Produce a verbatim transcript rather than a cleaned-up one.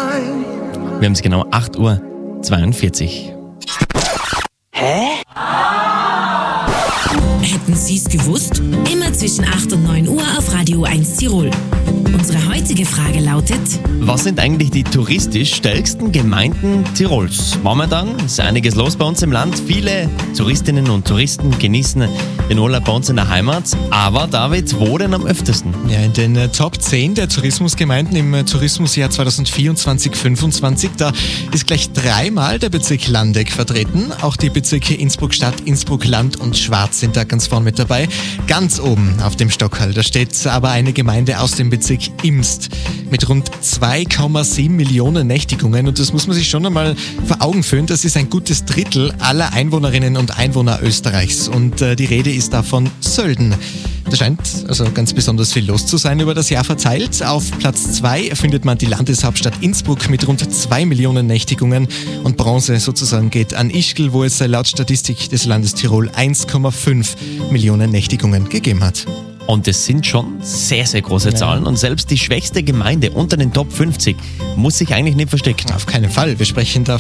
Wir haben es genau acht Uhr zweiundvierzig. Hätten Sie es gewusst? Immer zwischen acht und neun Uhr auf Radio eins Tirol. Unsere heutige Frage lautet: Was sind eigentlich die touristisch stärksten Gemeinden Tirols? Momentan ist einiges los bei uns im Land. Viele Touristinnen und Touristen genießen den Urlaub bei uns in der Heimat. Aber David, wo denn am öftesten? Ja, in den äh, Top zehn der Tourismusgemeinden im äh, Tourismusjahr zweitausendvierundzwanzig fünfundzwanzig, da ist gleich dreimal der Bezirk Landeck vertreten. Auch die Bezirke Innsbruck-Stadt, Innsbruck-Land und Schwaz sind da ganz vorn mit dabei. Ganz oben auf dem Stockerl, da steht aber eine Gemeinde aus dem Bezirk Imst mit rund zwei Komma sieben Millionen Nächtigungen, und das muss man sich schon einmal vor Augen führen. Das ist ein gutes Drittel aller Einwohnerinnen und Einwohner Österreichs, und äh, die Rede ist da von Sölden. Da scheint also ganz besonders viel los zu sein über das Jahr verteilt. Auf Platz zwei findet man die Landeshauptstadt Innsbruck mit rund zwei Millionen Nächtigungen, und Bronze sozusagen geht an Ischgl, wo es laut Statistik des Landes Tirol eins Komma fünf Millionen Nächtigungen gegeben hat. Und das sind schon sehr, sehr große Zahlen. Und selbst die schwächste Gemeinde unter den Top fünfzig muss sich eigentlich nicht verstecken. Auf keinen Fall. Wir sprechen da